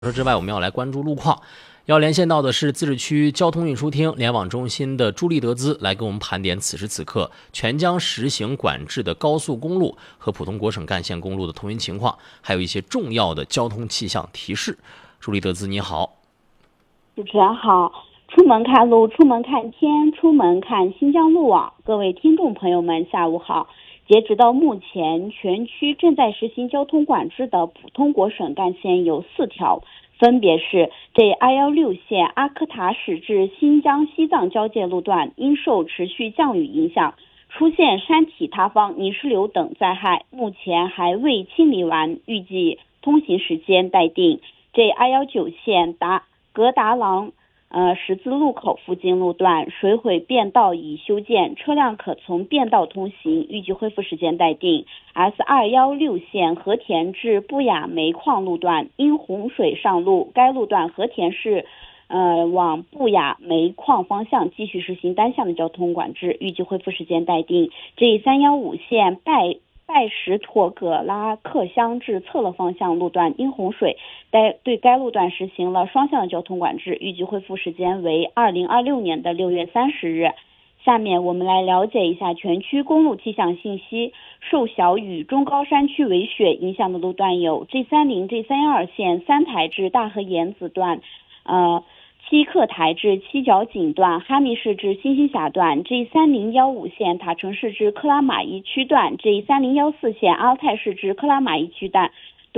之外，我们要来关注路况。要连线到的是自治区交通运输厅联网中心的朱立德资，来给我们盘点此时此刻全疆实行管制的高速公路和普通国省干线公路的通运情况，还有一些重要的交通气象提示。朱立德资，你好。 主持人好。出门看路，出门看天，出门看新疆路网。各位听众朋友们，下午好。截止到目前，全区正在实行交通管制的普通国省干线有4条，分别是 J216 线阿克塔市至新疆西藏交界路段，因受持续降雨影响，出现山体塌方、泥石流等灾害，目前还未清理完，预计通行时间待定。J219 线格达廊十字路口附近路段水毁便道已修建，车辆可从便道通行，预计恢复时间待定。S216 线和田至布雅煤矿路段因洪水上路，该路段和田市往布雅煤矿方向继续实行单向的交通管制，预计恢复时间待定。G315 线拜什托葛拉克乡至策勒方向路段因洪水对该路段实行了双向的交通管制，预计恢复时间为2026年的6月30日。下面我们来了解一下全区公路气象信息。受小雨、中高山区为雪影响的路段有 G30、G312 线三台至大河沿子段七克台至七角井段，哈密市至新兴峡段 G3015 线塔城市至克拉玛依区段 G3014 线阿泰市至克拉玛依区段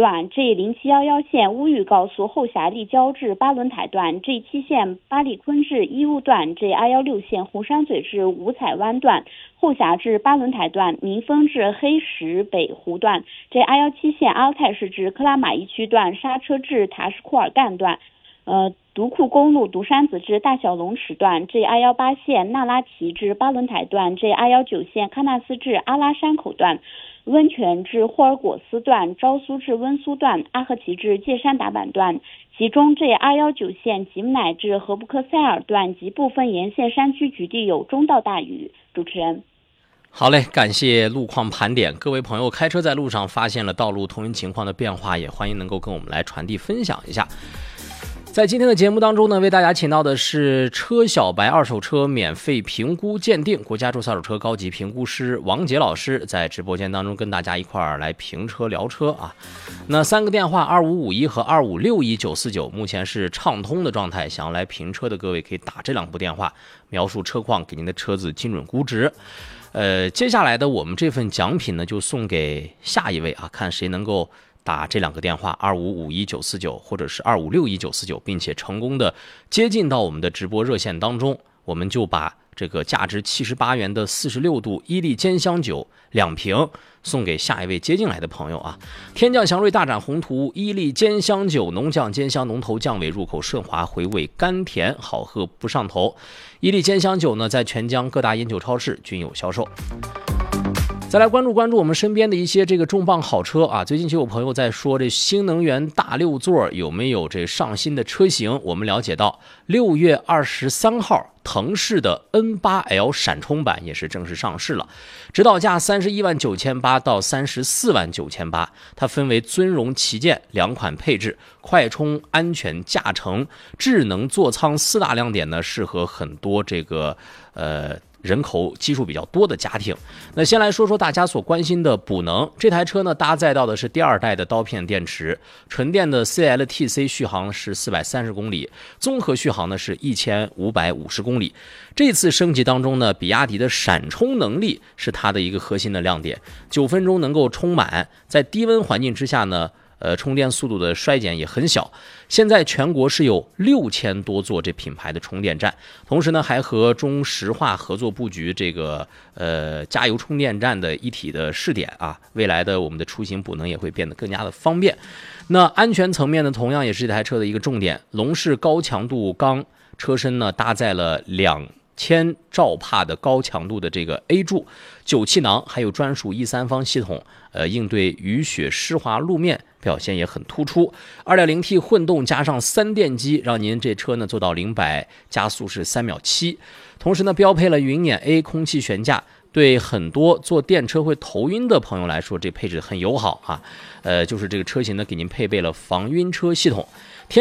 G0711 线乌玉高速后峡立交至巴伦台段 G7 线巴利昆至伊乌段 G216 线红山嘴至五彩湾段后峡至巴伦台段民丰至黑石北湖段 G217 线阿泰市至克拉玛依区段刹车至塔什库尔干段独库公路独山子至大小龙池段 G218 线那拉提至巴伦台段 G219 线喀纳斯至阿拉山口段温泉至霍尔果斯段昭苏至温苏段阿赫齐至界山达坂段，其中 G219 线吉木乃至荷布克塞尔段及部分沿线山区局地有中到大雨。主持人， 好嘞，感谢路况盘点。各位朋友开车在路上发现了道路通运情况的变化，也欢迎能够跟我们来传递分享一下。在今天的节目当中呢，为大家请到的是车小白二手车免费评估鉴定国家注册二手车高级评估师王杰老师，在直播间当中跟大家一块儿来评车聊车啊。那3个电话2551和2561949目前是畅通的状态，想要来评车的各位可以打这2部电话，描述车况，给您的车子精准估值。接下来的我们这份奖品呢，就送给下一位啊，看谁能够打这2个电话25511949或者是2561949，并且成功的接近到我们的直播热线当中，我们就把这个价值78元的46度伊利兼香酒2瓶送给下一位接进来的朋友啊！天降祥瑞大展宏图，伊利兼香酒浓酱兼香，浓头酱尾，入口顺滑，回味甘甜，好喝不上头。伊利兼香酒呢，在全疆各大饮酒超市均有销售。再来关注我们身边的一些这个重磅好车啊！最近就有朋友在说这新能源大6座有没有这上新的车型？我们了解到6月23号，腾势的 N8L 闪充版也是正式上市了，指导价31.98万到34.98万，它分为尊荣旗舰2款配置，快充、安全、驾乘、智能座舱4大亮点呢，适合很多这个人口基数比较多的家庭。那先来说说大家所关心的补能，这台车呢搭载到的是第2代的刀片电池，纯电的 CLTC 续航是430公里，综合续航呢是1550公里。这次升级当中呢，比亚迪的闪充能力是它的一个核心的亮点，9分钟能够充满，在低温环境之下呢充电速度的衰减也很小。现在全国是有6000多座这品牌的充电站，同时呢还和中石化合作布局这个加油充电站的一体的试点啊，未来的我们的出行补能也会变得更加的方便。那安全层面呢，同样也是这台车的一个重点，龙式高强度钢车身呢搭载了2000兆帕的高强度的这个 A 柱9气囊，还有专属E3方系统，应对雨雪湿滑路面表现也很突出。2.0T 混动加上3电机，让您这车呢做到0-100加速是3秒7。同时呢，标配了云辇 A 空气悬架，对很多坐电车会头晕的朋友来说，这配置很友好啊。就是这个车型呢，给您配备了防晕车系统。